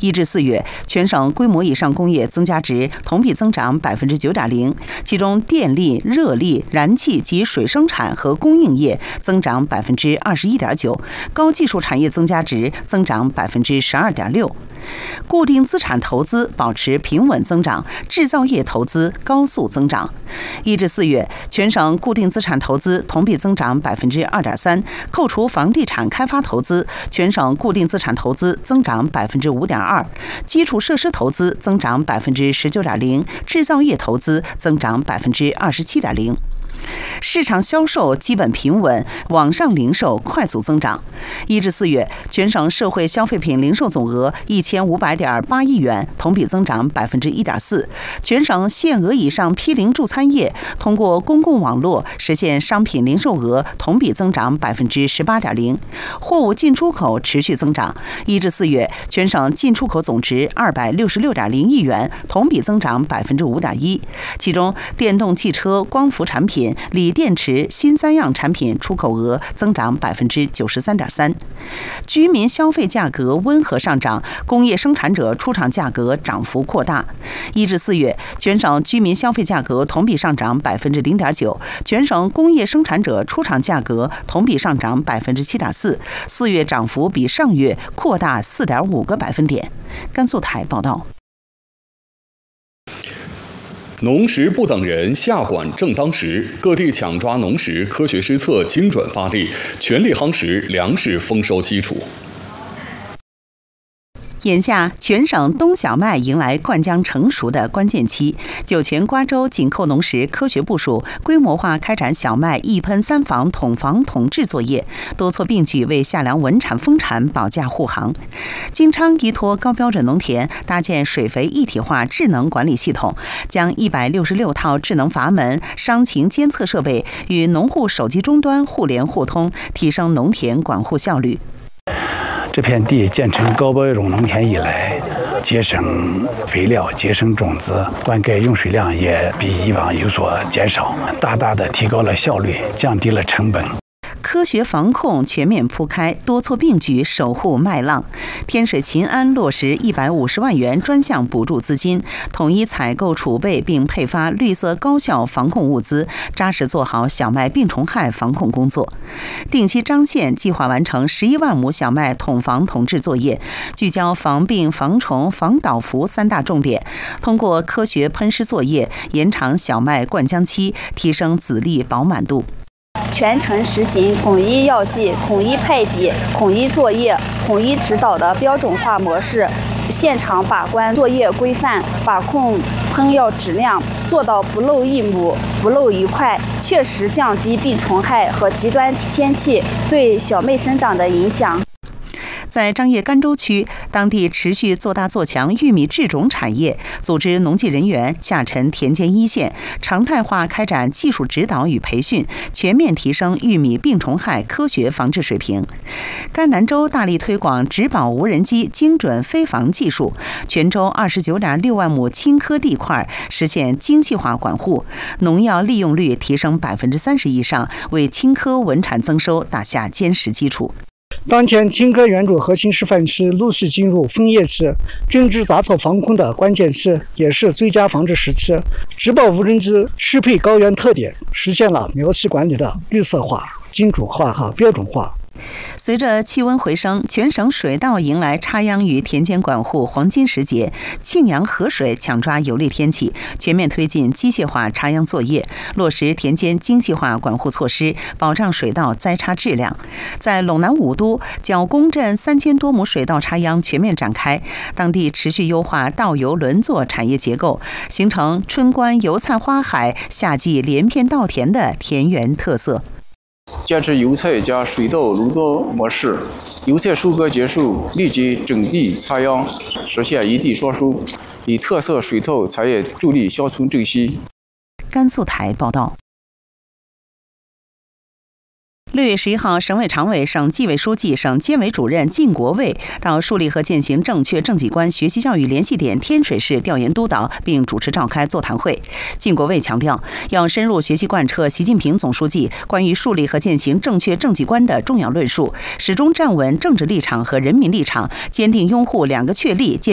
1至4月，全省规模以上工业增加值同比增长9.0%，其中电力、热力、燃气及水生产和供应业增长21.9%，高技术产业增加值增长12.6%。固定资产投资保持平稳增长，制造业投资高速增长。1至4月，全省固定资产投资同比增长2.3%，扣除房地产开发投资，全省固定资产投资增长5.2%，基础设施投资增长19.0%，制造业投资增长27.0%。市场销售基本平稳，网上零售快速增长。1至4月，全省社会消费品零售总额1500.8亿元，同比增长1.4%。全省限额以上批零助餐业通过公共网络实现商品零售额同比增长18.0%。货物进出口持续增长。1至4月，全省进出口总值266.0亿元，同比增长5.1%。其中，电动汽车、光伏产品、锂电池、新三样产品出口额增长93.3%。居民消费价格温和上涨，工业生产者出厂价格涨幅扩大。1至4月，全省居民消费价格同比上涨0.9%，全省工业生产者出厂价格同比上涨7.4%，4月涨幅比上月扩大4.5个百分点。甘肃台报道。 农时不等人，下管正当时。各地抢抓农时，科学施策，精准发力，全力夯实粮食丰收基础。 眼下，全省冬小麦迎来灌浆成熟的关键期，酒泉瓜州紧扣农时科学部署，规模化开展小麦一喷三防统防统治作业，多措并举为夏粮稳产丰产保驾护航。金昌依托高标准农田，搭建水肥一体化智能管理系统，将166套智能阀门、伤情监测设备与农户手机终端互联互通，提升农田管护效率。 这片地建成高标准农田以来，节省肥料、节省种子，灌溉用水量也比以往有所减少，大大的提高了效率，降低了成本。 科学防控全面铺开，多措并举守护麦浪。天水秦安落实150万元专项补助资金，统一采购储备并配发绿色高效防控物资，扎实做好小麦病虫害防控工作。定西张县计划完成11万亩小麦统防统治作业，聚焦防病、防虫、防倒伏3大重点，通过科学喷施作业，延长小麦灌浆期，提升籽粒饱满度。 全程实行统一药剂、统一配比、统一作业、统一指导的标准化模式，现场把关作业规范，把控喷药质量，做到不漏一亩、不漏一块，切实降低病虫害和极端天气对小麦生长的影响。 在张掖甘州区，当地持续做大做强玉米制种产业，组织农技人员下沉田间一线，常态化开展技术指导与培训，全面提升玉米病虫害科学防治水平。甘南州大力推广植保无人机精准飞防技术，全州29.6万亩青稞地块实现精细化管护，农药利用率提升30%以上，为青稞稳产增收打下坚实基础。 当前青稞原种核心示范区陆续进入枫叶期，针织杂草防控的关键期，也是最佳防治时期。植保无人机适配高原特点，实现了苗期管理的绿色化、精准化和标准化。 随着气温回升，全省水稻迎来插秧与田间管护黄金时节，庆阳河水抢抓有利天气，全面推进机械化插秧作业，落实田间精细化管护措施，保障水稻栽插质量。在陇南五都，角公镇3000多亩水稻插秧全面展开，当地持续优化稻油轮作产业结构，形成春观油菜花海、夏季连片稻田的田园特色。 坚持油菜加水稻轮作模式，油菜收割结束立即整地插秧，实现一地双收，以特色水稻产业助力乡村振兴。 甘肃台报道。6月11号，省委常委、省纪委书记、省监委主任靳国卫到树立和践行正确政绩观学习教育联系点天水市调研督导，并主持召开座谈会。靳国卫强调，要深入学习贯彻习近平总书记关于树立和践行正确政绩观的重要论述，始终站稳政治立场和人民立场，坚定拥护2个确立。